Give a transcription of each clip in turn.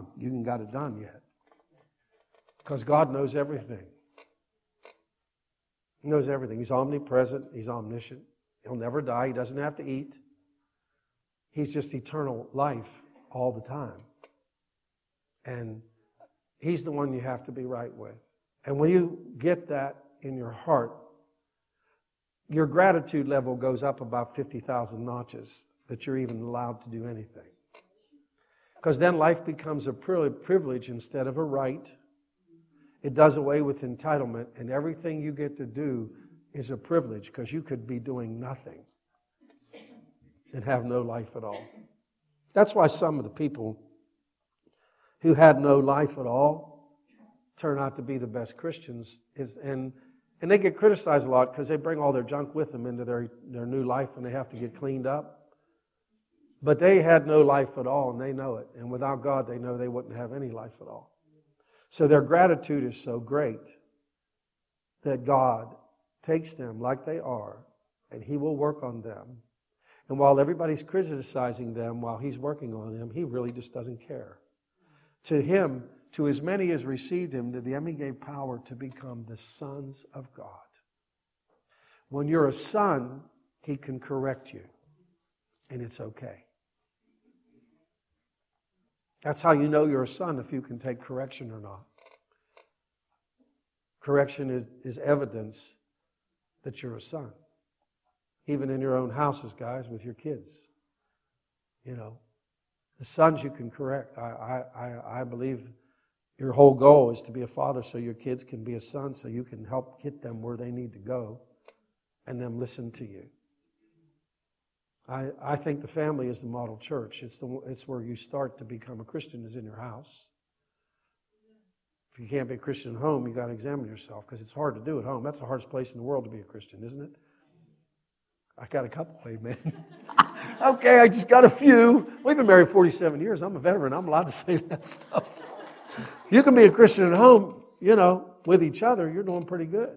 time. You ain't got it done yet. Because God knows everything. He knows everything. He's omnipresent. He's omniscient. He'll never die. He doesn't have to eat. He's just eternal life all the time. And He's the one you have to be right with. And when you get that in your heart, your gratitude level goes up about 50,000 notches that you're even allowed to do anything. Because then life becomes a privilege instead of a right. It does away with entitlement, and everything you get to do is a privilege because you could be doing nothing and have no life at all. That's why some of the people who had no life at all turn out to be the best Christians. And they get criticized a lot because they bring all their junk with them into their new life and they have to get cleaned up. But they had no life at all and they know it. And without God, they know they wouldn't have any life at all. So their gratitude is so great that God takes them like they are and He will work on them. And while everybody's criticizing them, while He's working on them, He really just doesn't care. To Him, to as many as received Him, to them He gave power to become the sons of God. When you're a son, He can correct you. And it's okay. That's how you know you're a son, if you can take correction or not. Correction is evidence that you're a son. Even in your own houses, guys, with your kids. You know, the sons you can correct. I believe your whole goal is to be a father so your kids can be a son, so you can help get them where they need to go and them listen to you. I think the family is the model church. It's where you start to become a Christian, is in your house. If you can't be a Christian at home, you got to examine yourself because it's hard to do at home. That's the hardest place in the world to be a Christian, isn't it? I got a couple amens. Okay, I just got a few. We've been married 47 years. I'm a veteran. I'm allowed to say that stuff. You can be a Christian at home, you know, with each other. You're doing pretty good.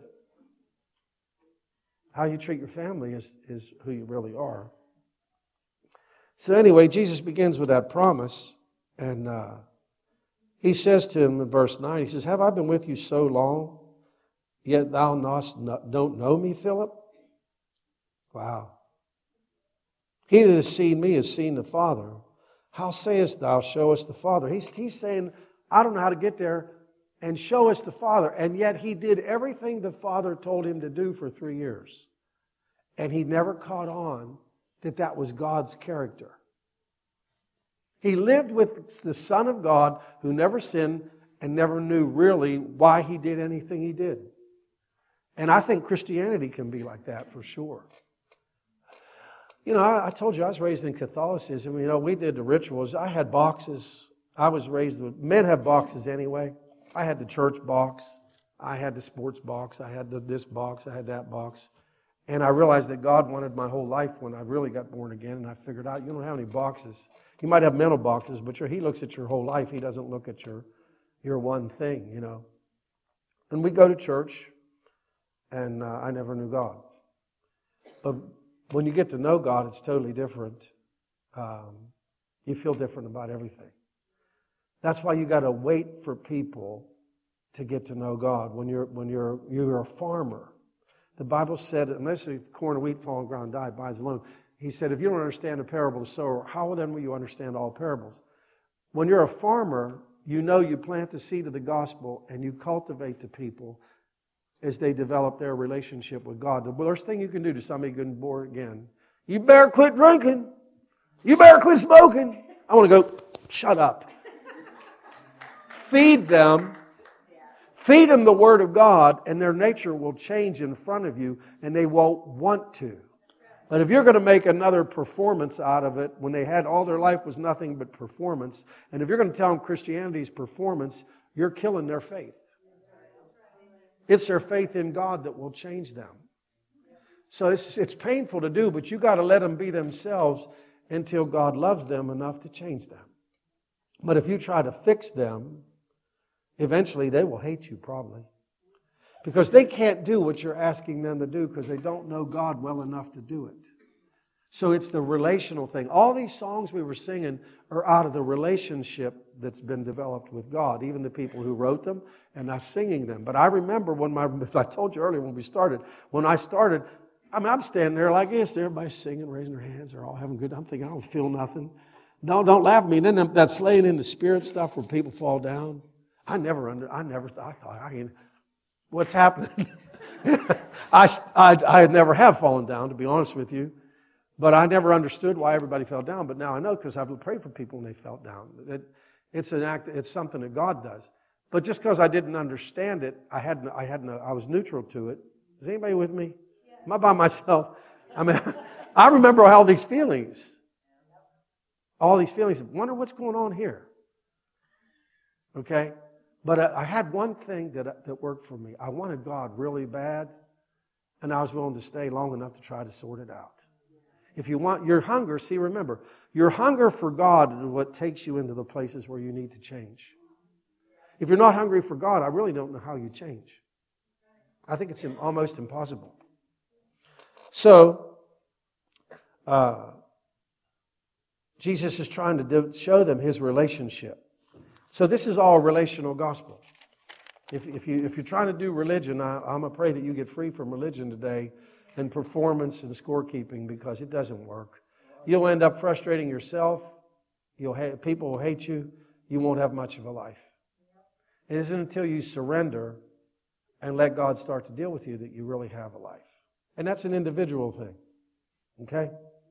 How you treat your family is who you really are. So anyway, Jesus begins with that promise, and He says to him in verse 9, He says, have I been with you so long, yet thou don't know me, Philip? Wow. He that has seen me has seen the Father. How sayest thou, show us the Father? He's saying, I don't know how to get there, and show us the Father. And yet He did everything the Father told Him to do for 3 years. And he never caught on that was God's character. He lived with the Son of God who never sinned and never knew really why He did anything He did. And I think Christianity can be like that for sure. You know, I told you I was raised in Catholicism. You know, we did the rituals. I had boxes. I was raised with, men have boxes anyway. I had the church box. I had the sports box. I had this box. I had that box. And I realized that God wanted my whole life when I really got born again. And I figured out, you don't have any boxes. You might have mental boxes, but He looks at your whole life. He doesn't look at your one thing, you know. And we go to church, and I never knew God. But when you get to know God, it's totally different. You feel different about everything. That's why you got to wait for people to get to know God. When you're a farmer, the Bible said, unless the corn or wheat fall on ground die, abides alone. He said, if you don't understand the parable of the sower, how then will you understand all parables? When you're a farmer, you know you plant the seed of the gospel and you cultivate the people as they develop their relationship with God. The worst thing you can do to somebody getting born again, you better quit drinking. You better quit smoking. I want to go, shut up. Feed them the Word of God, and their nature will change in front of you, and they won't want to. But if you're going to make another performance out of it, when they had all their life was nothing but performance, and if you're going to tell them Christianity is performance, you're killing their faith. It's their faith in God that will change them. So it's painful to do, but you got to let them be themselves until God loves them enough to change them. But if you try to fix them, eventually they will hate you probably. Because they can't do what you're asking them to do because they don't know God well enough to do it. So it's the relational thing. All these songs we were singing are out of the relationship that's been developed with God, even the people who wrote them and us singing them. But I remember I told you earlier when I started, I'm standing there like this, everybody's singing, raising their hands, they're all having good. I'm thinking, I don't feel nothing. No, don't laugh at me. And then that slaying in the spirit stuff where people fall down. I thought, what's happening? I never have fallen down, to be honest with you. But I never understood why everybody fell down. But now I know because I've prayed for people when they fell down. It's something that God does. But just because I didn't understand it, I was neutral to it. Is anybody with me? Am I by myself? I mean, I remember all these feelings. All these feelings. Wonder what's going on here. Okay? But I had one thing that worked for me. I wanted God really bad, and I was willing to stay long enough to try to sort it out. If you want your hunger, remember, your hunger for God is what takes you into the places where you need to change. If you're not hungry for God, I really don't know how you change. I think it's almost impossible. So, Jesus is trying to show them His relationship. So this is all relational gospel. If you're trying to do religion, I'm going to pray that you get free from religion today and performance and scorekeeping, because it doesn't work. You'll end up frustrating yourself. People will hate you. You won't have much of a life. It isn't until you surrender and let God start to deal with you that you really have a life. And that's an individual thing. Okay?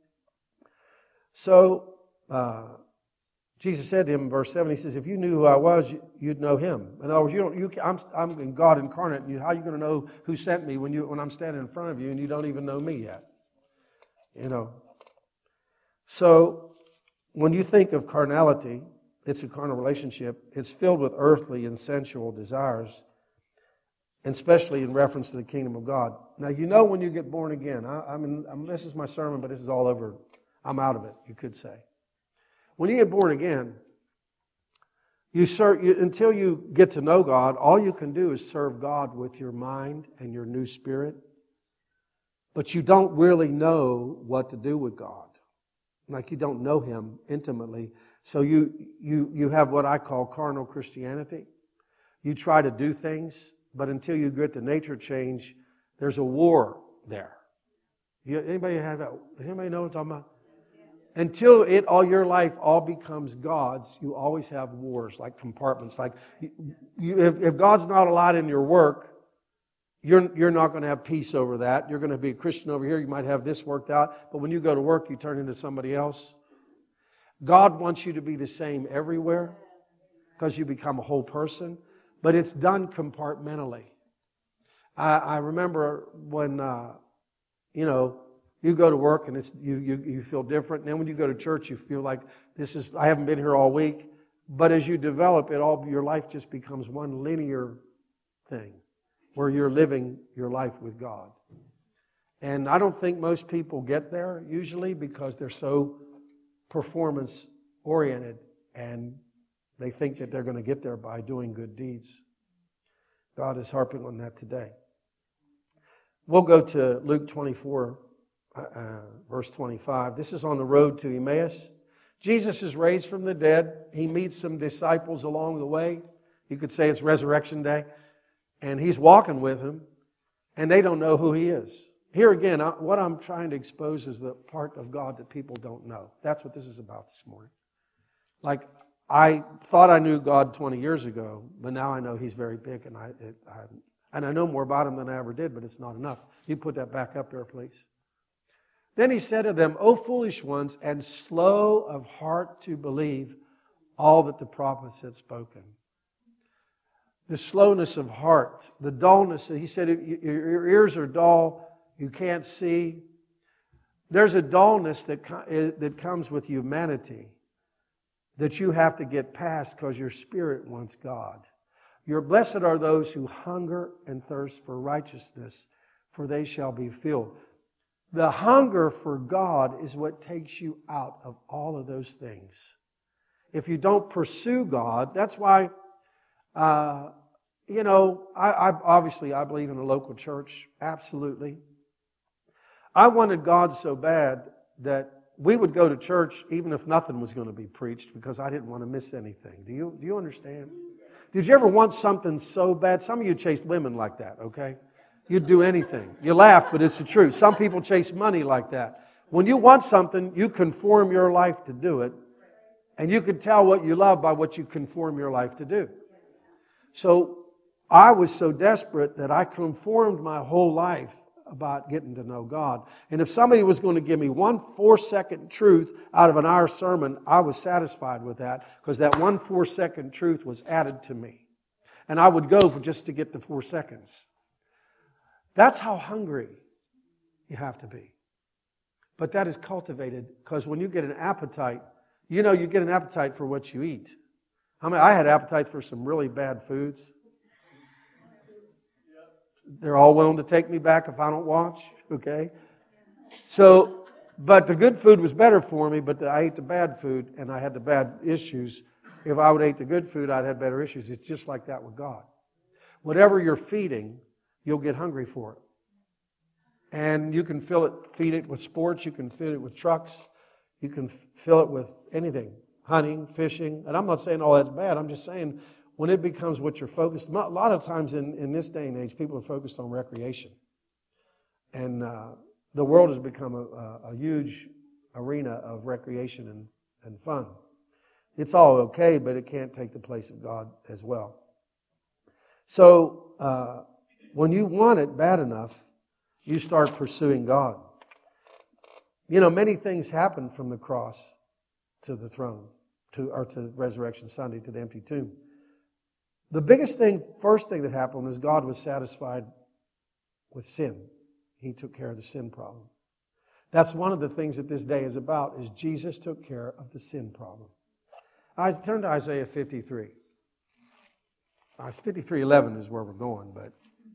So, Jesus said to him in verse 7, He says, if you knew who I was, you'd know Him. In other words, I'm God incarnate. And how are you going to know who sent me when I'm standing in front of you and you don't even know me yet? You know. So, when you think of carnality, it's a carnal relationship. It's filled with earthly and sensual desires, especially in reference to the kingdom of God. Now, you know when you get born again. This is my sermon, but this is all over. I'm out of it, you could say. When you get born again, until you get to know God, all you can do is serve God with your mind and your new spirit. But you don't really know what to do with God. Like you don't know Him intimately. So you have what I call carnal Christianity. You try to do things, but until you get the nature change, there's a war there. Anybody know what I'm talking about? Until all your life all becomes God's, you always have wars, like compartments. Like if God's not a lot in your work, you're not going to have peace over that. You're going to be a Christian over here. You might have this worked out, but when you go to work, you turn into somebody else. God wants you to be the same everywhere because you become a whole person, but it's done compartmentally. I remember when you go to work and you feel different. And then when you go to church, you feel like I haven't been here all week. But as you develop it, your life just becomes one linear thing where you're living your life with God. And I don't think most people get there usually because they're so performance oriented and they think that they're going to get there by doing good deeds. God is harping on that today. We'll go to Luke 24. Verse 25. This is on the road to Emmaus. Jesus is raised from the dead. He meets some disciples along the way. You could say it's Resurrection Day. And He's walking with them. And they don't know who He is. Here again, what I'm trying to expose is the part of God that people don't know. That's what this is about this morning. Like, I thought I knew God 20 years ago, but now I know He's very big. And I know more about Him than I ever did, but it's not enough. You put that back up there, please. Then He said to them, O foolish ones, and slow of heart to believe all that the prophets had spoken. The slowness of heart, the dullness. He said, your ears are dull, you can't see. There's a dullness that comes with humanity that you have to get past because your spirit wants God. Blessed are those who hunger and thirst for righteousness, for they shall be filled. The hunger for God is what takes you out of all of those things. If you don't pursue God, that's why, I believe in a local church, absolutely. I wanted God so bad we would go to church even if nothing was going to be preached because I didn't want to miss anything. Do you understand? Did you ever want something so bad? Some of you chased women like that, okay? You'd do anything. You laugh, but it's the truth. Some people chase money like that. When you want something, you conform your life to do it. And you can tell what you love by what you conform your life to do. So I was so desperate that I conformed my whole life about getting to know God. And if somebody was going to give me 1 4-second truth out of an hour sermon, I was satisfied with that because that 1 4-second truth was added to me. And I would go for just to get the 4 seconds. That's how hungry you have to be. But that is cultivated because when you get an appetite, you know you get an appetite for what you eat. I had appetites for some really bad foods. They're all willing to take me back if I don't watch, okay? So, but the good food was better for me, but I ate the bad food and I had the bad issues. If I would eat the good food, I'd have better issues. It's just like that with God. Whatever you're feeding, you'll get hungry for it. And you can feed it with sports, you can feed it with trucks, you can fill it with anything, hunting, fishing. And I'm not saying all that's bad, I'm just saying when it becomes what you're focused on. A lot of times in this day and age, people are focused on recreation. And the world has become a huge arena of recreation and fun. It's all okay, but it can't take the place of God as well. So when you want it bad enough, you start pursuing God. You know, many things happen from the cross to the throne, to Resurrection Sunday, to the empty tomb. The first thing that happened was God was satisfied with sin. He took care of the sin problem. That's one of the things that this day is about, is Jesus took care of the sin problem. Turn to Isaiah 53. 53:11 is where we're going, but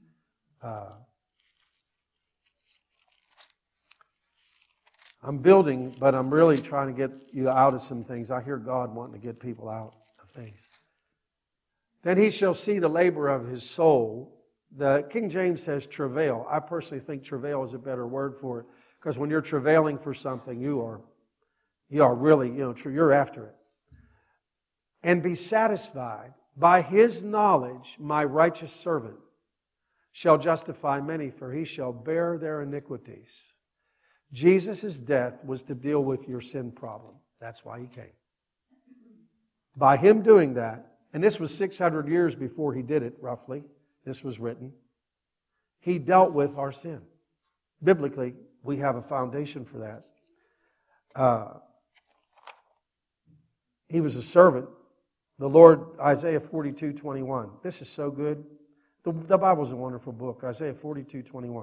I'm building, but I'm really trying to get you out of some things. I hear God wanting to get people out of things. Then he shall see the labor of his soul. The King James says travail. I personally think travail is a better word for it, because when you're travailing for something, you are really, you're after it. And be satisfied. By his knowledge, my righteous servant shall justify many, for he shall bear their iniquities. Jesus' death was to deal with your sin problem. That's why he came. By him doing that, and this was 600 years before he did it, roughly, this was written, he dealt with our sin. Biblically, we have a foundation for that. He was a servant. The Lord, Isaiah 42:21. This is so good. The Bible's a wonderful book. Isaiah 42:21.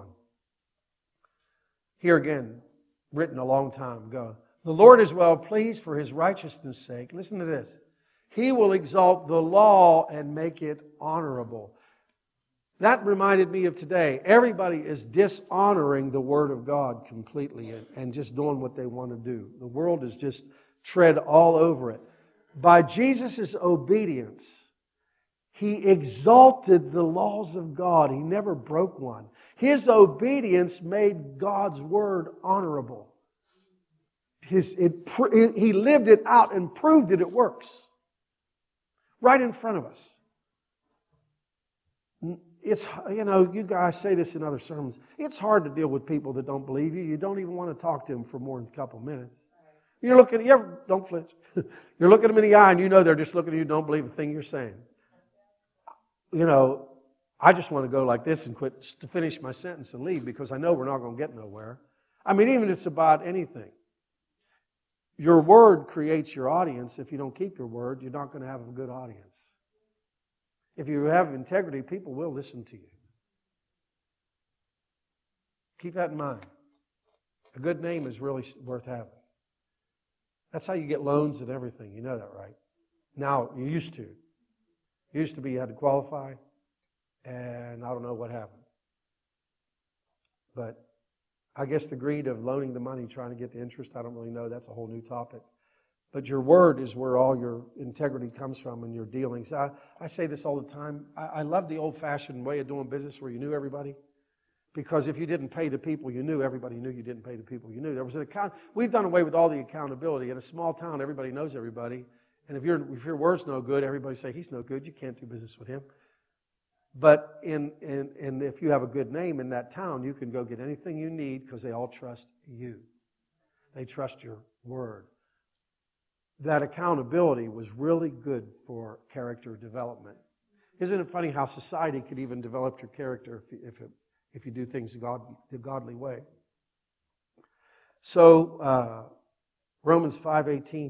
Here again, written a long time ago. The Lord is well pleased for his righteousness' sake. Listen to this. He will exalt the law and make it honorable. That reminded me of today. Everybody is dishonoring the Word of God completely and just doing what they want to do. The world is just tread all over it. By Jesus' obedience, he exalted the laws of God. He never broke one. His obedience made God's Word honorable. He lived it out and proved that it works. Right in front of us. It's, you guys say this in other sermons. It's hard to deal with people that don't believe you. You don't even want to talk to them for more than a couple minutes. Don't flinch. You're looking them in the eye and you know they're just looking at you, don't believe a thing you're saying. I just want to go like this and quit to finish my sentence and leave, because I know we're not going to get nowhere. I mean, even if it's about anything. Your word creates your audience. If you don't keep your word, you're not going to have a good audience. If you have integrity, people will listen to you. Keep that in mind. A good name is really worth having. That's how you get loans and everything. You know that, right? Now, you used to. It used to be you had to qualify, and I don't know what happened. But I guess the greed of loaning the money, trying to get the interest, I don't really know. That's a whole new topic. But your word is where all your integrity comes from in your dealings. I say this all the time. I love the old-fashioned way of doing business where you knew everybody. Because if you didn't pay the people you knew, everybody knew you didn't pay the people you knew. There was an account. We've done away with all the accountability. In a small town, everybody knows everybody. And if your word's no good, everybody say, he's no good. You can't do business with him. But if you have a good name in that town, you can go get anything you need because they all trust you. They trust your word. That accountability was really good for character development. Isn't it funny how society could even develop your character if you do things the godly way? So, Romans 5:18.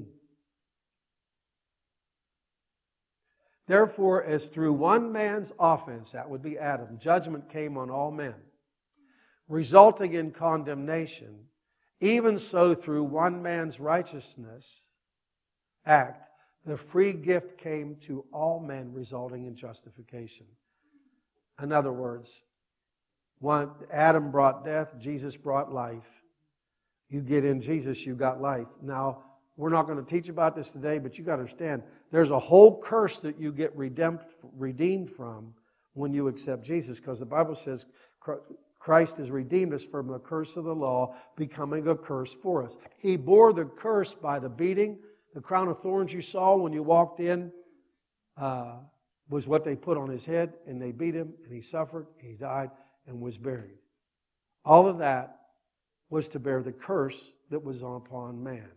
Therefore, as through one man's offense, that would be Adam, judgment came on all men, resulting in condemnation, even so through one man's righteousness act, the free gift came to all men, resulting in justification. In other words, Adam brought death, Jesus brought life. You get in Jesus, you got life. Now, we're not going to teach about this today, but you got to understand, there's a whole curse that you get redeemed from when you accept Jesus, because the Bible says Christ has redeemed us from the curse of the law, becoming a curse for us. He bore the curse by the beating. The crown of thorns you saw when you walked in was what they put on his head, and they beat him, and he suffered, and he died, and was buried. All of that was to bear the curse that was upon man.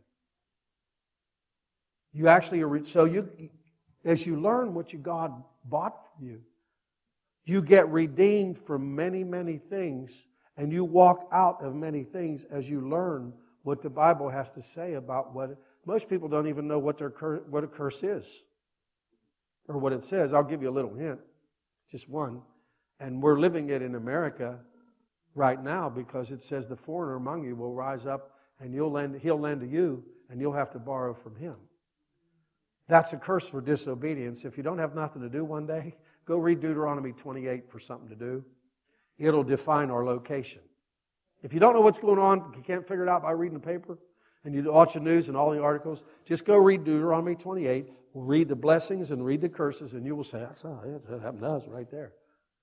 You actually are, as you learn what God bought for you, you get redeemed from many, many things, and you walk out of many things as you learn what the Bible has to say about what. Most people don't even know what a curse is or what it says. I'll give you a little hint, just one. And we're living it in America right now because it says the foreigner among you will rise up and he'll lend to you and you'll have to borrow from him. That's a curse for disobedience. If you don't have nothing to do one day, go read Deuteronomy 28 for something to do. It'll define our location. If you don't know what's going on, you can't figure it out by reading the paper, and you watch the news and all the articles, just go read Deuteronomy 28, read the blessings and read the curses, and you will say, that's how it happened to us right there.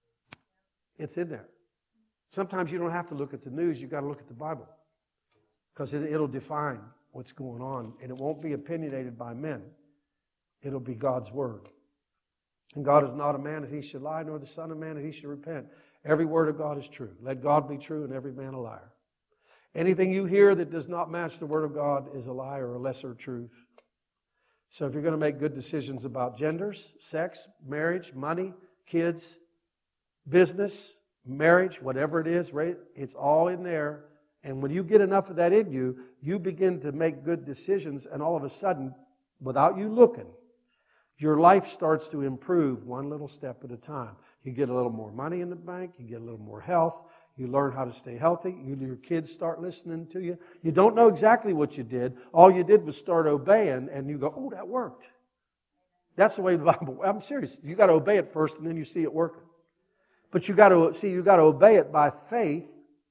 It's in there. Sometimes you don't have to look at the news, you've got to look at the Bible, because it'll define what's going on, and it won't be opinionated by men. It'll be God's Word. And God is not a man that he should lie, nor the son of man that he should repent. Every word of God is true. Let God be true and every man a liar. Anything you hear that does not match the Word of God is a lie or a lesser truth. So if you're going to make good decisions about genders, sex, marriage, money, kids, business, marriage, whatever it is, right? It's all in there. And when you get enough of that in you, you begin to make good decisions, and all of a sudden, without you looking, your life starts to improve one little step at a time. You get a little more money in the bank, you get a little more health, you learn how to stay healthy, your kids start listening to you. You don't know exactly what you did. All you did was start obeying, and you go, oh, that worked. That's the way the Bible, I'm serious. You got to obey it first, and then you see it working. But you got to obey it by faith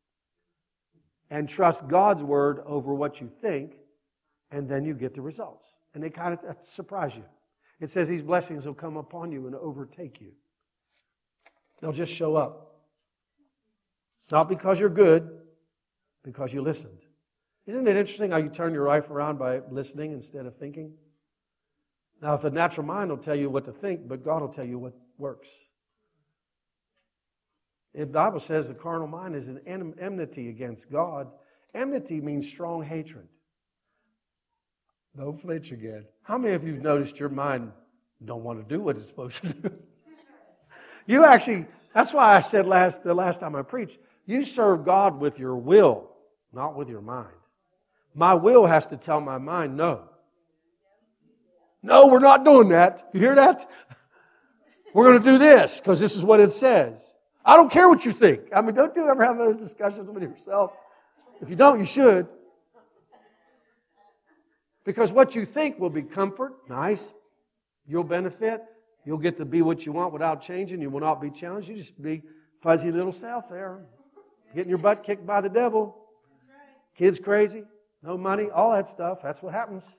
and trust God's Word over what you think, and then you get the results. And they kind of surprise you. It says these blessings will come upon you and overtake you. They'll just show up. Not because you're good, because you listened. Isn't it interesting how you turn your life around by listening instead of thinking? Now, if the natural mind will tell you what to think, but God will tell you what works. The Bible says the carnal mind is an enmity against God. Enmity means strong hatred. Don't flinch again. How many of you have noticed your mind don't want to do what it's supposed to do? You actually, that's why I said the last time I preached, you serve God with your will, not with your mind. My will has to tell my mind, no. No, we're not doing that. You hear that? We're going to do this because this is what it says. I don't care what you think. I mean, don't you ever have those discussions with yourself? If you don't, you should. Because what you think will be comfort, nice. You'll benefit. You'll get to be what you want without changing. You will not be challenged. You just be fuzzy little self there. Getting your butt kicked by the devil. Kids crazy. No money. All that stuff. That's what happens.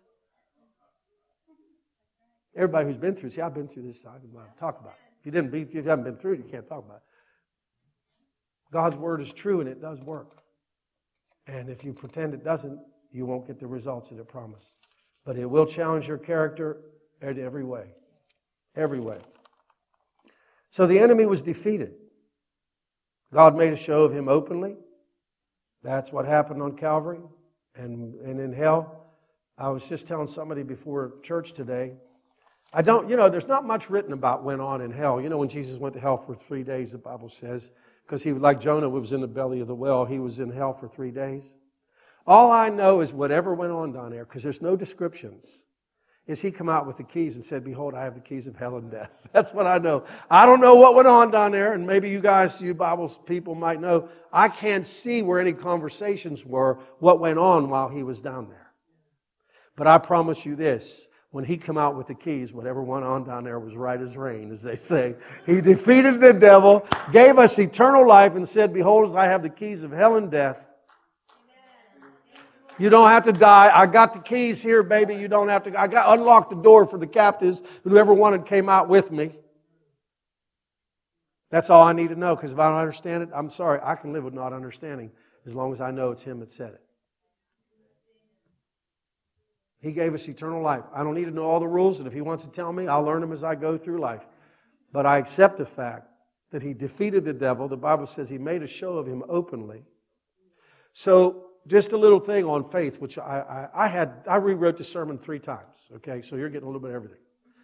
Everybody who's been through, see, I've been through this. I can talk about it. If you haven't been through it, you can't talk about it. God's word is true and it does work. And if you pretend it doesn't, you won't get the results that it promised. But it will challenge your character in every way. Every way. So the enemy was defeated. God made a show of him openly. That's what happened on Calvary and in hell. I was just telling somebody before church today, there's not much written about what went on in hell. You know, when Jesus went to hell for 3 days, the Bible says, because he, like Jonah, was in the belly of the whale, he was in hell for 3 days. All I know is whatever went on down there, because there's no descriptions, is he come out with the keys and said, behold, I have the keys of hell and death. That's what I know. I don't know what went on down there, and maybe you guys, you Bible people might know. I can't see where any conversations were, what went on while he was down there. But I promise you this, when he come out with the keys, whatever went on down there was right as rain, as they say. He defeated the devil, gave us eternal life, and said, behold, I have the keys of hell and death. You don't have to die. I got the keys here, baby. You don't have to. Unlocked the door for the captives. Whoever wanted came out with me. That's all I need to know, because if I don't understand it, I'm sorry. I can live with not understanding as long as I know it's him that said it. He gave us eternal life. I don't need to know all the rules, and if he wants to tell me, I'll learn them as I go through life. But I accept the fact that he defeated the devil. The Bible says he made a show of him openly. So, just a little thing on faith, which I rewrote the sermon 3 times. Okay, so you're getting a little bit of everything.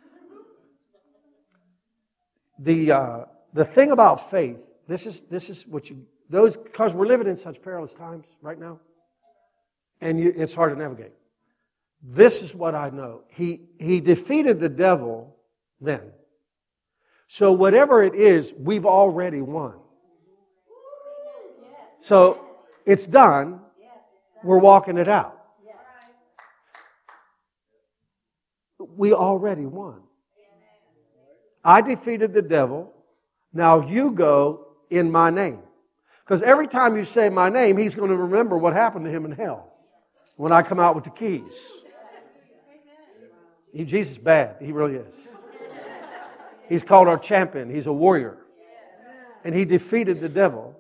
The thing about faith, this is what because we're living in such perilous times right now, and it's hard to navigate. This is what I know. He defeated the devil then. So whatever it is, we've already won. So it's done. We're walking it out. We already won. I defeated the devil. Now you go in my name. Because every time you say my name, he's going to remember what happened to him in hell when I come out with the keys. Jesus is bad. He really is. He's called our champion. He's a warrior. And he defeated the devil.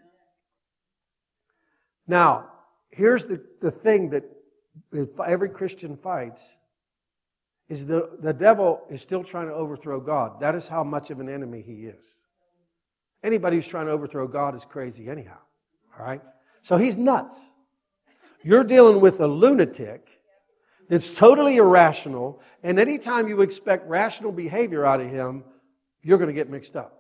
Now, here's the thing that every Christian fights, is the devil is still trying to overthrow God. That is how much of an enemy he is. Anybody who's trying to overthrow God is crazy anyhow. All right? So he's nuts. You're dealing with a lunatic that's totally irrational, and anytime you expect rational behavior out of him, you're going to get mixed up.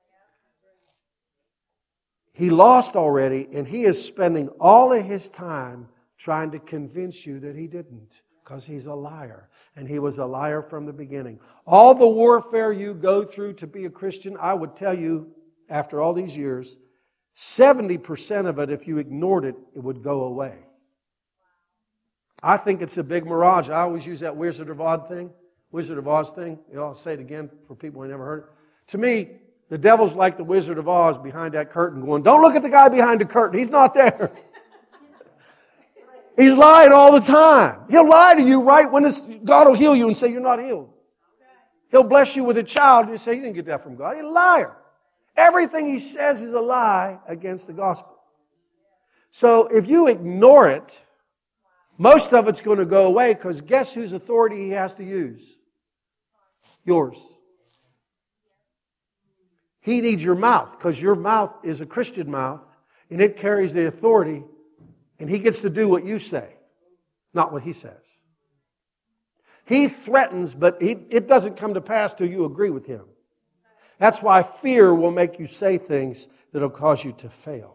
He lost already, and he is spending all of his time trying to convince you that he didn't, because he's a liar, and he was a liar from the beginning. All the warfare you go through to be a Christian, I would tell you, after all these years, 70% of it, if you ignored it, it would go away. I think it's a big mirage. I always use that Wizard of Oz thing. I'll say it again for people who never heard it. To me, the devil's like the Wizard of Oz behind that curtain going, don't look at the guy behind the curtain. He's not there. He's lying all the time. He'll lie to you right when God will heal you and say you're not healed. He'll bless you with a child and you say you didn't get that from God. He's a liar. Everything he says is a lie against the gospel. So if you ignore it, most of it's going to go away, because guess whose authority he has to use? Yours. He needs your mouth, because your mouth is a Christian mouth, and it carries the authority, and he gets to do what you say, not what he says. He threatens, but it doesn't come to pass till you agree with him. That's why fear will make you say things that will cause you to fail.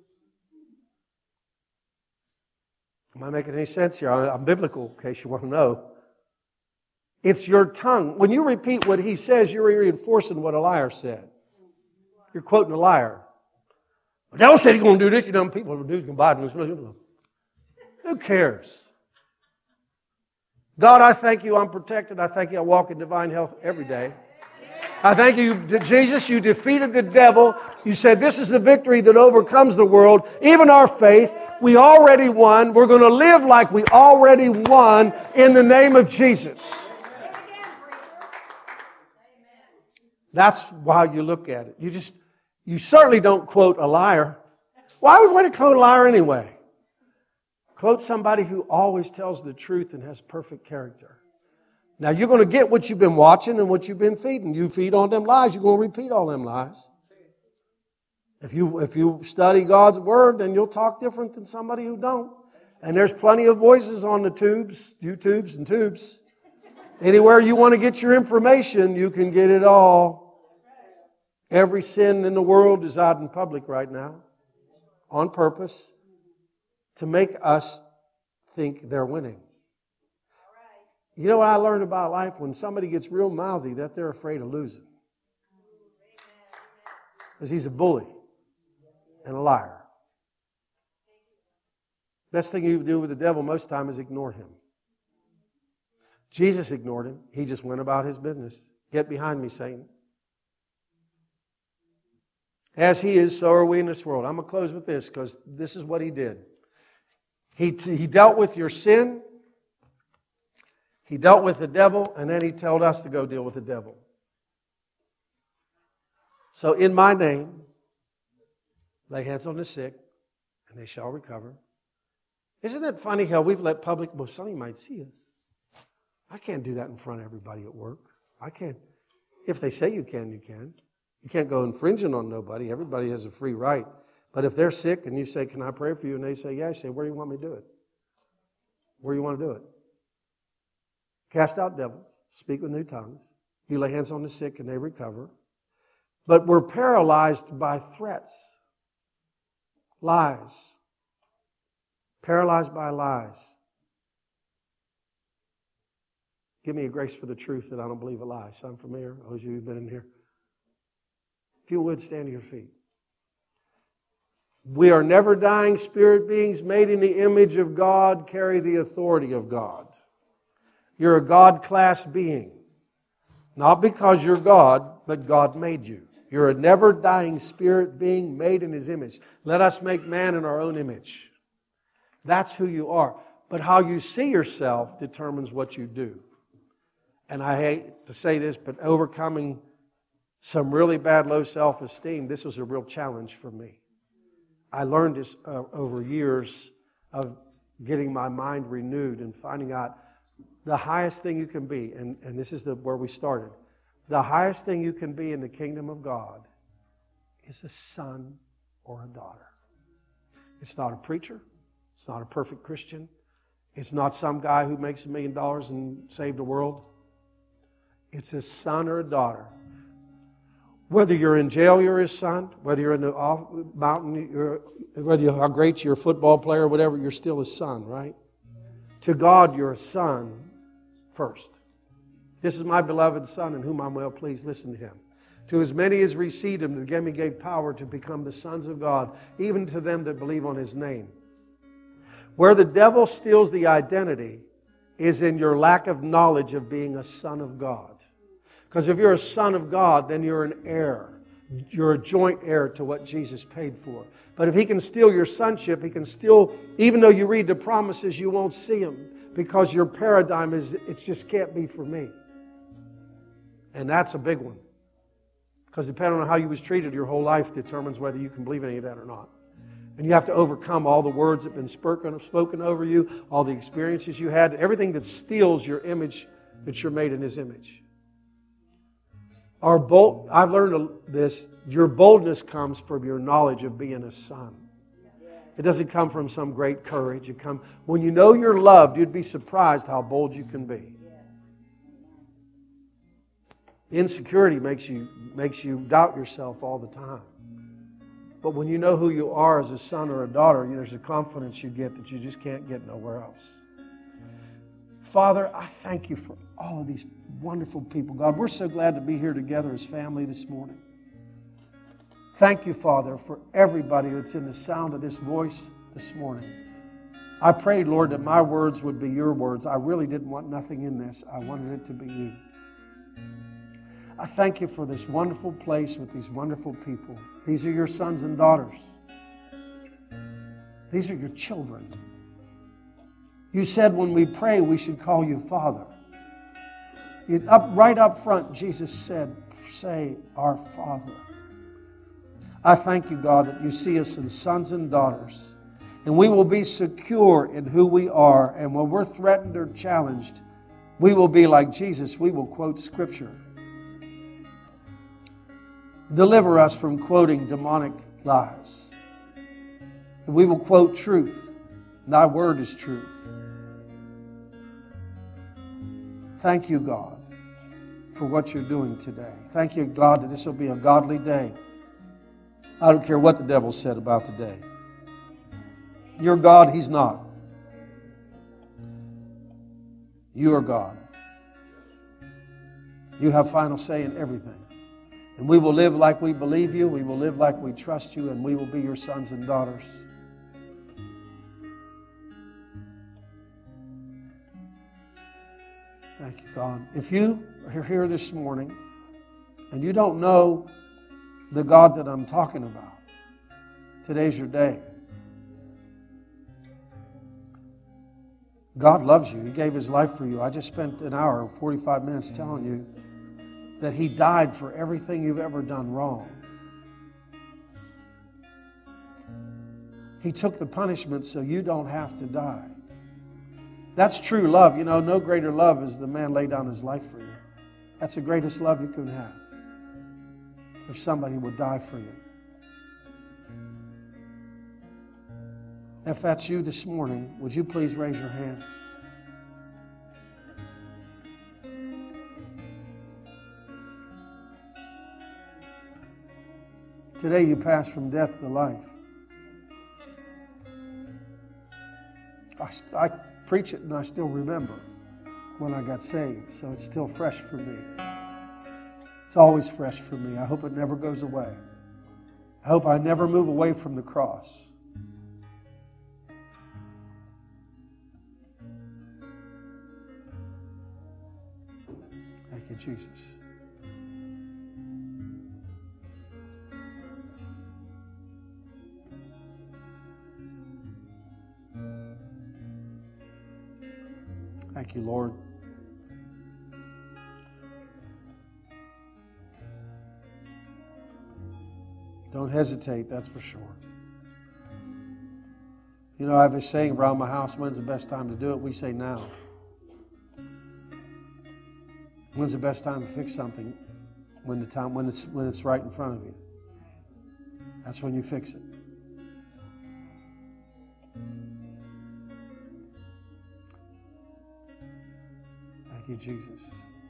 Am I making any sense here? I'm biblical, in case you want to know. It's your tongue. When you repeat what he says, you're reinforcing what a liar said. You're quoting a liar. The devil said he's going to do this. You know, people will do this. Who cares? God, I thank you I'm protected. I thank you I walk in divine health every day. I thank you, Jesus, you defeated the devil. You said this is the victory that overcomes the world, even our faith. We already won. We're going to live like we already won in the name of Jesus. That's why you look at it. You certainly don't quote a liar. Why would we want to quote a liar anyway? Quote somebody who always tells the truth and has perfect character. Now, you're going to get what you've been watching and what you've been feeding. You feed on them lies, you're going to repeat all them lies. If you study God's Word, then you'll talk different than somebody who don't. And there's plenty of voices on the YouTubes and tubes. Anywhere you want to get your information, you can get it all. Every sin in the world is out in public right now, on purpose, to make us think they're winning. You know what I learned about life? When somebody gets real mouthy, that they're afraid of losing. Because he's a bully and a liar. Best thing you can do with the devil most of the time is ignore him. Jesus ignored him. He just went about his business. Get behind me, Satan. As he is, so are we in this world. I'm going to close with this because this is what he did. He dealt with your sin. He dealt with the devil, and then he told us to go deal with the devil. So in my name, lay hands on the sick, and they shall recover. Isn't it funny how we've let public, well, some of you might see us. I can't do that in front of everybody at work. I can't. If they say you can, you can. You can't go infringing on nobody. Everybody has a free right. But if they're sick and you say, can I pray for you? And they say, yeah, I say, where do you want me to do it? Where do you want to do it? Cast out devils. Speak with new tongues. You lay hands on the sick and they recover. But we're paralyzed by threats. Lies. Paralyzed by lies. Give me a grace for the truth that I don't believe a lie. Sound familiar? Those of you who've been in here. If you would, stand to your feet. We are never dying spirit beings made in the image of God, carry the authority of God. You're a God-class being. Not because you're God, but God made you. You're a never dying spirit being made in His image. Let us make man in our own image. That's who you are. But how you see yourself determines what you do. And I hate to say this, but overcoming some really bad low self-esteem, this was a real challenge for me. I learned this over years of getting my mind renewed and finding out the highest thing you can be, and this is where we started. The highest thing you can be in the kingdom of God is a son or a daughter. It's not a preacher. It's not a perfect Christian. It's not some guy who makes $1 million and saved the world. It's a son or a daughter. Whether you're in jail, you're his son. Whether you're in the mountain, how great you're a football player or whatever, you're still his son, right? To God, you're a son first. This is my beloved Son in whom I'm well pleased. Listen to Him. To as many as received Him, to them He gave power to become the sons of God, even to them that believe on His name. Where the devil steals the identity is in your lack of knowledge of being a son of God. Because if you're a son of God, then you're an heir. You're a joint heir to what Jesus paid for. But if he can steal your sonship, he can steal, even though you read the promises, you won't see him. Because your paradigm is, it just can't be for me. And that's a big one. Because depending on how you was treated your whole life determines whether you can believe any of that or not. And you have to overcome all the words that have been spoken over you, all the experiences you had, everything that steals your image that you're made in His image. I've learned this. Your boldness comes from your knowledge of being a son. It doesn't come from some great courage. When you know you're loved, you'd be surprised how bold you can be. Insecurity makes you doubt yourself all the time. But when you know who you are as a son or a daughter, there's a confidence you get that you just can't get nowhere else. Father, I thank you for all of these wonderful people. God, we're so glad to be here together as family this morning. Thank you, Father, for everybody that's in the sound of this voice this morning. I prayed, Lord, that my words would be your words. I really didn't want nothing in this. I wanted it to be you. I thank you for this wonderful place with these wonderful people. These are your sons and daughters. These are your children. You said when we pray, we should call you Father. Right up front, Jesus said, say, our Father. I thank you, God, that you see us as sons and daughters. And we will be secure in who we are. And when we're threatened or challenged, we will be like Jesus. We will quote Scripture. Deliver us from quoting demonic lies. And we will quote truth. Thy word is truth. Thank you, God, for what you're doing today. Thank you, God, that this will be a godly day. I don't care what the devil said about the day. You're God, He's not. You are God. You have final say in everything. And we will live like we believe you. We will live like we trust you. And we will be your sons and daughters. Thank you, God. If you are here this morning and you don't know the God that I'm talking about, today's your day. God loves you. He gave His life for you. I just spent an hour and 45 minutes telling you that He died for everything you've ever done wrong. He took the punishment so you don't have to die. That's true love. You know, no greater love is the man lay down his life for you. That's the greatest love you can have. If somebody would die for you. If that's you this morning, would you please raise your hand? Today you pass from death to life. I preach it and I still remember when I got saved, so it's still fresh for me. It's always fresh for me. I hope it never goes away. I hope I never move away from the cross. Thank you, Jesus. Thank you, Lord. Don't hesitate, that's for sure. You know, I have a saying around my house, when's the best time to do it? We say now. When's the best time to fix something? When it's right in front of you. That's when you fix it. Thank you, Jesus.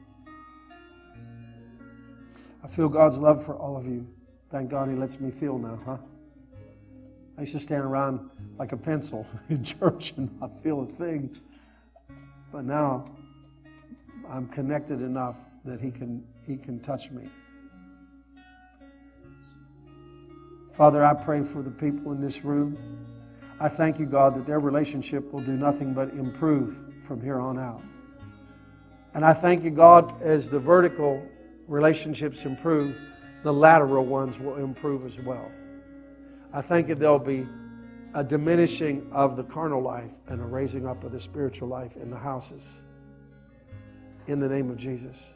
I feel God's love for all of you. Thank God He lets me feel now, huh? I used to stand around like a pencil in church and not feel a thing. But now I'm connected enough that He can touch me. Father, I pray for the people in this room. I thank you, God, that their relationship will do nothing but improve from here on out. And I thank you, God, as the vertical relationships improve, the lateral ones will improve as well. I thank you there'll be a diminishing of the carnal life and a raising up of the spiritual life in the houses. In the name of Jesus.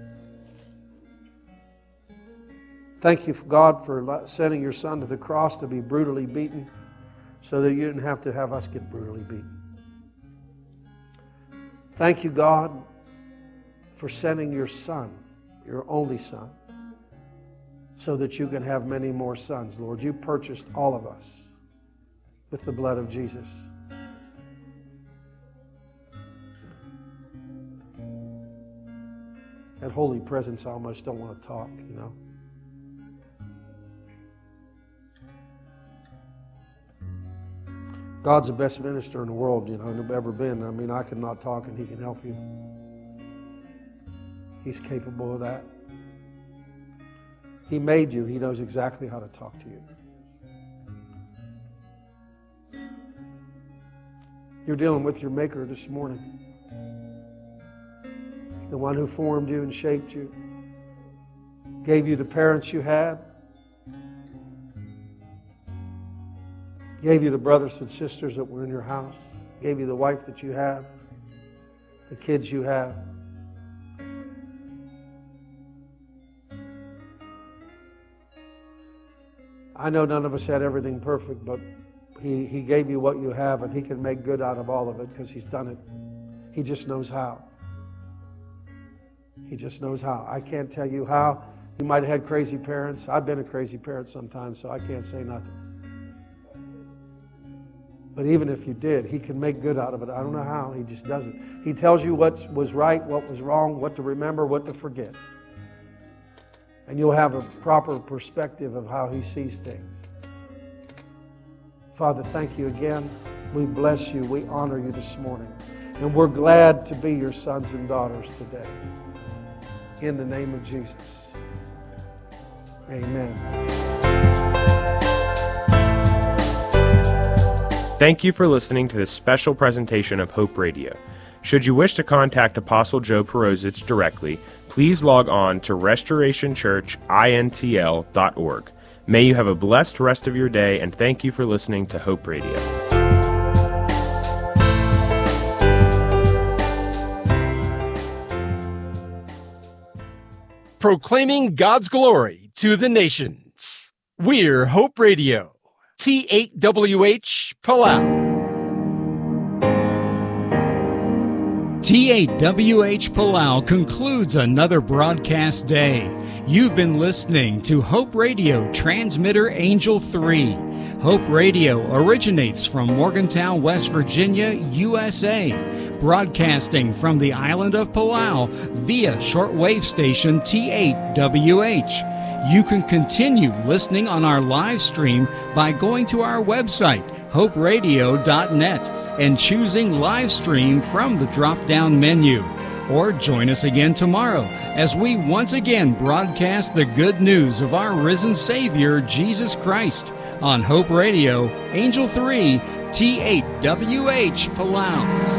Thank you, God, for sending your Son to the cross to be brutally beaten so that you didn't have to have us get brutally beaten. Thank you, God, for sending your Son, your only Son, so that you can have many more sons. Lord, you purchased all of us with the blood of Jesus. That holy presence, I almost don't want to talk, you know. God's the best minister in the world, you know, there's ever been. I mean, I cannot talk and He can help you. He's capable of that. He made you. He knows exactly how to talk to you. You're dealing with your Maker this morning. The one who formed you and shaped you. Gave you the parents you had. Gave you the brothers and sisters that were in your house. Gave you the wife that you have. The kids you have. I know none of us had everything perfect, but He gave you what you have, and He can make good out of all of it because He's done it. He just knows how. He just knows how. I can't tell you how. You might have had crazy parents. I've been a crazy parent sometimes, so I can't say nothing. But even if you did, He can make good out of it. I don't know how. He just does it. He tells you what was right, what was wrong, what to remember, what to forget. And you'll have a proper perspective of how He sees things. Father, thank you again. We bless you. We honor you this morning. And we're glad to be your sons and daughters today. In the name of Jesus. Amen. Thank you for listening to this special presentation of Hope Radio. Should you wish to contact Apostle Joe Perozich directly, please log on to restorationchurchintl.org. May you have a blessed rest of your day, and thank you for listening to Hope Radio. Proclaiming God's glory to the nations. We're Hope Radio. T8WH Palau. T8WH Palau concludes another broadcast day. You've been listening to Hope Radio Transmitter Angel 3. Hope Radio originates from Morgantown, West Virginia, USA, broadcasting from the island of Palau via shortwave station T8WH. You can continue listening on our live stream by going to our website, hoperadio.net, and choosing live stream from the drop-down menu. Or join us again tomorrow as we once again broadcast the good news of our risen Savior, Jesus Christ, on Hope Radio, Angel 3, T8WH Palau.